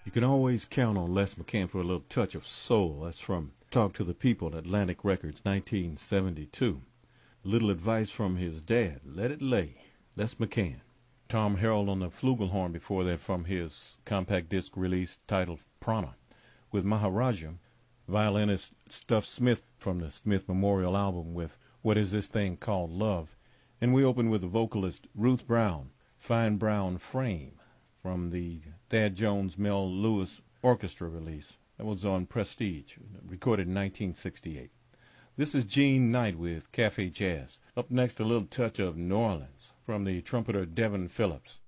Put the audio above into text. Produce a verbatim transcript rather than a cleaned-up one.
You can always count on Les McCann for a little touch of soul. That's from Talk to the People, Atlantic Records, nineteen seventy-two. Little advice from his dad, Let It Lay, Les McCann. Tom Harrell on the flugelhorn before that from his compact disc release titled Prana. With Maharaja, violinist Stuff Smith from the Smith Memorial album with What Is This Thing Called Love. And we open with the vocalist Ruth Brown, Fine Brown Frame, from the Thad Jones Mel Lewis Orchestra release. That was on Prestige, recorded in nineteen sixty-eight. This is Gene Knight with Cafe Jazz. Up next, a little touch of New Orleans from the trumpeter Devin Phillips.